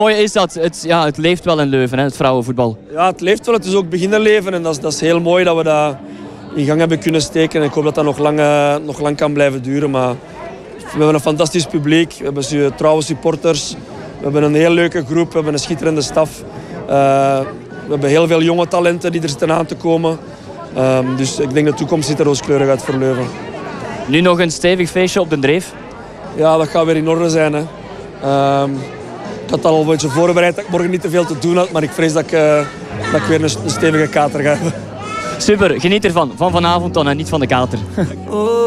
Mooi is dat het leeft wel in Leuven, hè, het vrouwenvoetbal. Ja, het leeft wel. Het is ook beginnen leven. En dat is heel mooi dat we dat in gang hebben kunnen steken. En ik hoop dat dat nog lang kan blijven duren. Maar we hebben een fantastisch publiek. We hebben trouwe supporters. We hebben een heel leuke groep. We hebben een schitterende staf. We hebben heel veel jonge talenten die er zitten aan te komen. Dus ik denk de toekomst ziet er rooskleurig uit voor Leuven. Nu nog een stevig feestje op de Dreef. Ja, dat gaat weer in orde zijn. Hè. Ik had al een beetje voorbereid dat ik morgen niet te veel te doen had. Maar ik vrees dat ik weer een stevige kater ga hebben. Super, geniet ervan. Van vanavond dan en niet van de kater.